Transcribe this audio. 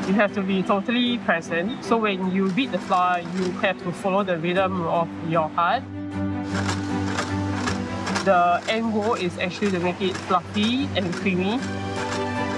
You have to be totally present. So when you beat the flour, you have to follow the rhythm of your heart. The end goal is actually to make it fluffy and creamy.